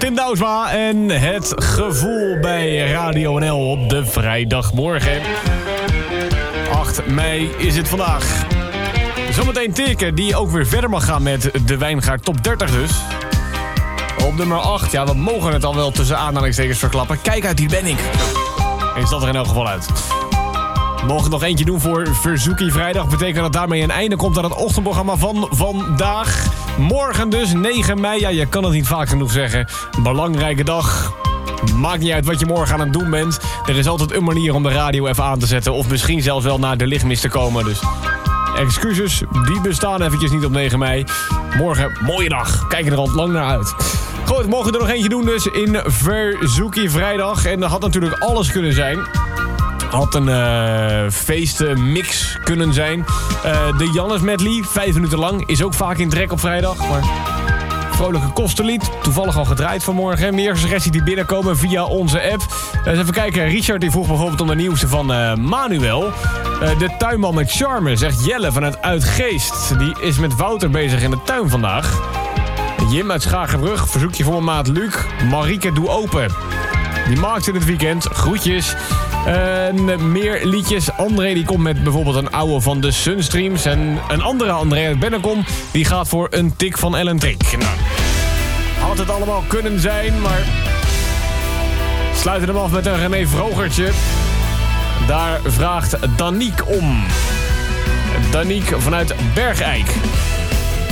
Tim Douwsma en het gevoel bij Radio NL op de vrijdagmorgen. 8 mei is het vandaag. Zometeen Teke, die ook weer verder mag gaan met de Wijngaard Top 30 dus. Op nummer 8, ja, we mogen het al wel tussen aanhalingstekens verklappen. Kijk uit, die ben ik. Is dat er in elk geval uit. We mogen nog eentje doen voor Verzoekie Vrijdag. Betekent dat daarmee een einde komt aan het ochtendprogramma van vandaag. Morgen dus, 9 mei. Ja, je kan het niet vaak genoeg zeggen. Belangrijke dag. Maakt niet uit wat je morgen aan het doen bent. Er is altijd een manier om de radio even aan te zetten. Of misschien zelfs wel naar de lichtmis te komen. Dus excuses, die bestaan eventjes niet op 9 mei. Morgen, mooie dag. Kijk er al lang naar uit. Goed, we mogen er nog eentje doen dus in Verzoekie Vrijdag. En dat had natuurlijk alles kunnen zijn. Had een feestmix kunnen zijn. De Jannes medley, 5 minuten lang. Is ook vaak in trek op vrijdag. Maar vrolijke kostenlied. Toevallig al gedraaid vanmorgen. Meer suggesties die binnenkomen via onze app. Eens even kijken. Richard die vroeg bijvoorbeeld om de nieuwste van Manuel. De tuinman met charme, zegt Jelle vanuit Uitgeest. Die is met Wouter bezig in de tuin vandaag. Jim uit Schagenbrug. Verzoekje voor mijn maat Luc. Marieke, doe open. Die maakt in het weekend. Groetjes. Meer liedjes. André die komt met bijvoorbeeld een oude van de Sunstreams. En een andere André uit Bennekom. Die gaat voor een tik van Ellen Trick. Nou, had het allemaal kunnen zijn, maar sluiten hem af met een René Vrogertje. Daar vraagt Daniek om. Daniek vanuit Bergijk.